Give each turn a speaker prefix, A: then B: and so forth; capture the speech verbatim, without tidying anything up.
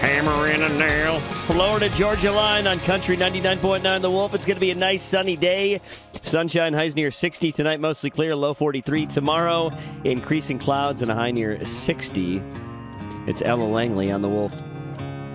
A: Hammer in a nail. Florida Georgia line on Country ninety-nine point nine The Wolf. It's going to be a nice sunny day. Sunshine, highs near sixty tonight, mostly clear, low forty-three. Tomorrow, increasing clouds and a high near sixty. It's Ella Langley on The Wolf.